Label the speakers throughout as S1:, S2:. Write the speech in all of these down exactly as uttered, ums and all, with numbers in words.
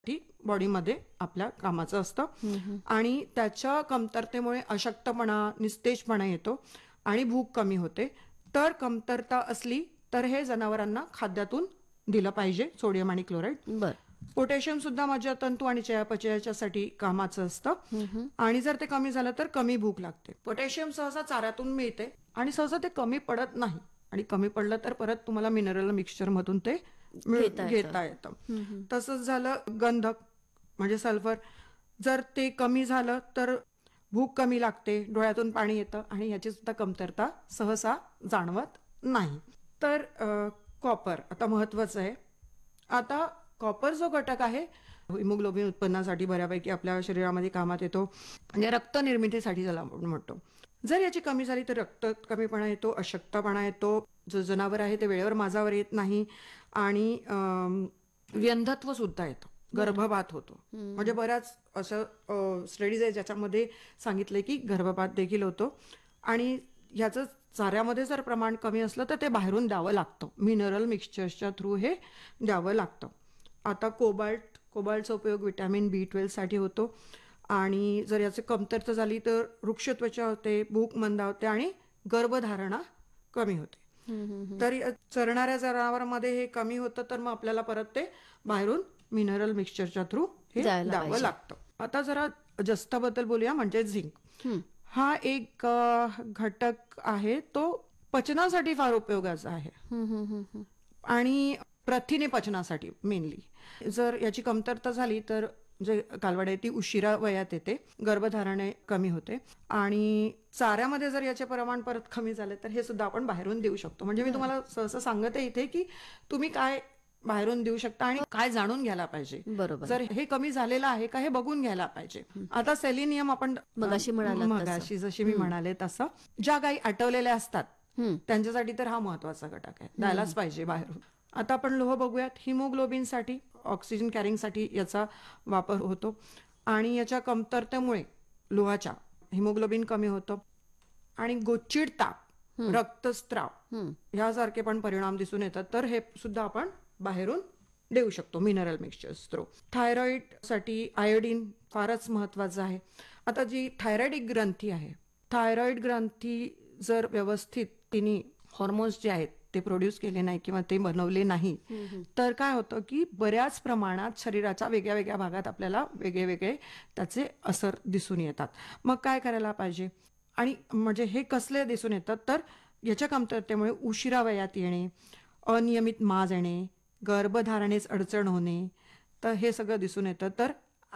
S1: बॉडीमध्ये आपल्या कामाचं असतं आणि त्याच्या कमतरतेमुळे अशक्तपणा, निस्तेजपणा येतो आणि भूक कमी होते. तर कमतरता असली तर हे जनावरांना खाद्यातून दिलं पाहिजे सोडियम आणि क्लोराईड.
S2: बर
S1: पोटॅशियम सुद्धा मज्जातंतू आणि चयापचयाच्यासाठी कामाचं असतं आणि जर ते कमी झालं तर कमी भूक लागते. पोटॅशियम सहसा चाऱ्यातून मिळते आणि सहसा ते कमी पडत नाही आणि कमी पडलं तर परत तुम्हाला मिनरल मिक्सचर मधून ते मिळ-
S2: घेता येतं.
S1: घेता येतं. तसंच झालं गंधक म्हणजे सल्फर, जर ते कमी झालं तर भूक कमी लागते, डोळ्यातून पाणी येतं आणि याची सुद्धा कमतरता सहसा जाणवत नाही. तर कॉपर आता महत्वाचं आहे. आता कॉपर जो घटक आहे हिमोग्लोबिन उत्पन्नासाठी बऱ्यापैकी आपल्या शरीरामध्ये कामात येतो, म्हणजे रक्त निर्मितीसाठी ज्याला आपण म्हणतो. जर याची कमी झाली तर रक्त कमीपणा येतो, अशक्तपणा येतो, जो जनावर आहे ते वेळेवर माझावर येत नाही आणि अं, व्यंधत्व सुद्धा येतं, गर्भपात होतो. म्हणजे बऱ्याच असं स्टडीज आहे ज्याच्यामध्ये सांगितलंय की गर्भपात देखील होतो आणि ह्याचं चाऱ्यामध्ये जर प्रमाण कमी असलं तर ते बाहेरून द्यावं लागतं, मिनरल मिक्सचर्सच्या थ्रू हे द्यावं लागतं. आता कोबाल्ट कोबाल्टचा उपयोग विटॅमिन बी ट्वेल्व साठी होतो आणि जर याची कमतरता झाली तर वृक्षत्वचा होते, भूक मंदावते आणि गर्भधारणा कमी होते. तर या चरणाऱ्या जनावरांमध्ये हे कमी होतं तर मग आपल्याला परत ते बाहेरून मिनरल मिक्सचरच्या थ्रू हे
S2: जायला
S1: द्यावं
S2: पाहिजे.
S1: लागतं. आता जरा जस्ताबद्दल बोलूया, म्हणजे झिंक. हा एक अ, घटक आहे, तो पचनासाठी फार उपयोगाचा आहे आणि प्रथिने पचनासाठी मेनली. जर याची कमतरता झाली तर जे कालवड आहे ती उशिरा वयात येते, गर्भधारणे कमी होते आणि चाऱ्यामध्ये जर याचे प्रमाण परत कमी झाले तर हे सुद्धा आपण बाहेरून देऊ शकतो. म्हणजे मी तुम्हाला सहसा सांगत आहे इथे की तुम्ही काय बाहेरून देऊ शकता आणि काय जाणून घ्यायला पाहिजे.
S2: बरोबर.
S1: जर हे कमी झालेलं आहे का हे बघून घ्यायला पाहिजे. आता सेलिनियम आपण
S2: मगाशी म्हणालात तसं.
S1: मगाशी जशी मी म्हणाले तसं ज्या गायी आटवलेल्या असतात त्यांच्यासाठी तर हा महत्वाचा घटक आहे, द्यायलाच पाहिजे बाहेरून. आता आपण लोह बघूयात. हिमोग्लोबिनसाठी, ऑक्सिजन कॅरिंगसाठी याचा वापर होतो आणि याच्या कमतरतेमुळे लोहाच्या हिमोग्लोबिन कमी होतं आणि गोचिड ताप, रक्तस्त्राव यासारखे पण परिणाम दिसून येतात. तर हे सुद्धा आपण बाहेरून देऊ शकतो मिनरल मिक्सचर्स थ्रू. थायरॉइड साठी आयोडीन फारच महत्वाचं आहे. आता जी थायरॉइडिक ग्रंथी आहे, थायरॉइड ग्रंथी जर व्यवस्थित तिने हॉर्मोन्स जे आहेत ते प्रोड्यूस केले नाही किंवा ते बनवले नाही तर काय होतं की बऱ्याच प्रमाणात शरीराच्या वेगळ्या वेगळ्या भागात आपल्याला वेगळे वेगळे त्याचे असर दिसून येतात. मग काय करायला पाहिजे आणि म्हणजे हे कसले दिसून येतात तर याच्या कमतरतेमुळे उशिरा वयात येणे, अनियमित माज येणे, गर्भधारणेस अडचण होणे, तर हे सगळं दिसून येतं. तर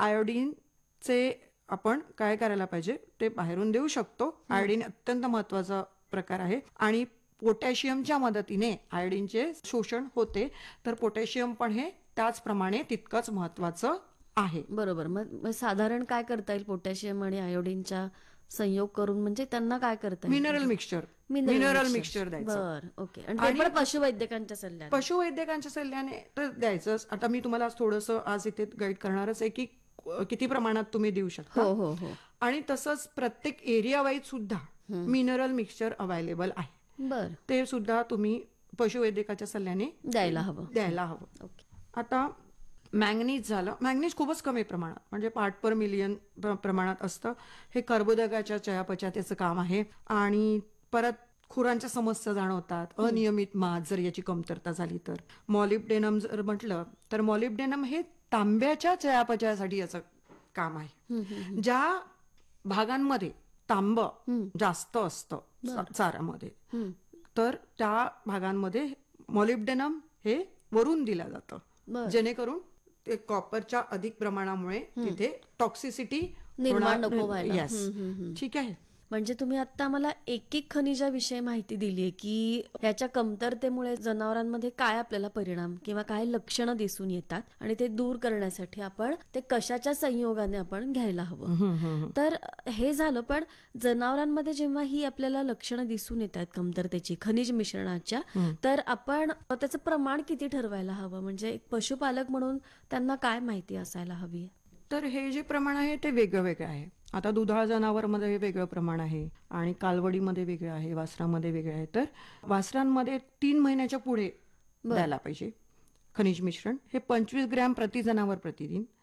S1: आयोडीनचे आपण काय करायला पाहिजे ते बाहेरून देऊ शकतो. आयोडीन अत्यंत महत्वाचा प्रकार आहे आणि पोटॅशियमच्या मदतीने आयोडीनचे शोषण होते. तर पोटॅशियम पण हे त्याचप्रमाणे तितकंच महत्वाचं आहे.
S2: बरोबर. मग मग साधारण काय करता येईल पोटॅशियम आणि आयोडीनचा संयोग करून, म्हणजे त्यांना काय करता येईल?
S1: Mineral mixture
S2: mineral
S1: mineral
S2: mixture.
S1: Mixture द्यायचं.
S2: बर, ओके. आणि ते पण पशुवैद्यकांच्या सल्ल्याने?
S1: पशुवैद्यकांच्या सल्ल्याने तर द्यायचंच. आता मी तुम्हाला थोडंसं आज इथे गाईड करणारच आहे की किती प्रमाणात तुम्ही देऊ शकता.
S2: हो हो हो.
S1: आणि तसंच प्रत्येक एरिया वाईज सुद्धा मिनरल मिक्सचर अवेलेबल आहे.
S2: बर.
S1: ते सुद्धा तुम्ही पशुवैद्यकाच्या सल्ल्याने
S2: द्यायला हवं.
S1: द्यायला हवं.
S2: ओके.
S1: आता मॅंगनीज झालं. मॅंगनीज खूपच कमी प्रमाणात, म्हणजे पार्ट पर मिलियन प्रमाणात असतं. हे कर्बोदकाच्या चयापचयाचं काम आहे आणि परत खुरांच्या समस्या जाणवतात, अनियमित माज जर याची कमतरता झाली तर. मॉलिब्डेनम जर म्हटलं तर मॉलिब्डेनम हे तांब्याच्या चयापचयासाठी याचं काम आहे. ज्या भागांमध्ये तांब जास्त असतं चाऱ्यामध्ये तर त्या भागांमध्ये मॉलिब्डेनम हे वरून दिलं जातं, जेणेकरून ते कॉपरच्या अधिक प्रमाणामुळे तिथे टॉक्सिसिटी
S2: निर्माण नको व्हायला.
S1: यस, ठीक आहे.
S2: म्हणजे तुम्ही आता मला एक एक खनिजाविषयी माहिती दिलीये की ह्याच्या कमतरतेमुळे जनावरांमध्ये काय आपल्याला परिणाम किंवा काय लक्षणं दिसून येतात आणि ते दूर करण्यासाठी आपण ते कशाच्या संयोगाने आपण घ्यायला हवं. तर हे झालं, पण जनावरांमध्ये जेव्हा ही आपल्याला लक्षणं दिसून येतात कमतरतेची खनिज मिश्रणाच्या, तर आपण त्याचं प्रमाण किती ठरवायला हवं? म्हणजे एक पशुपालक म्हणून त्यांना काय माहिती असायला हवी?
S1: तर हे जे प्रमाण आहे ते वेगळं वेगळं आहे. आता दुधाळ जनावरमध्ये हे वेगळं प्रमाण आहे आणि कालवडीमध्ये वेगळं आहे, वासरामध्ये वेगळं आहे. तर वासरांमध्ये तीन महिन्याच्या पुढे द्यायला पाहिजे खनिज मिश्रण. हे पंचवीस ग्रॅम प्रति जनावर प्रतिदिन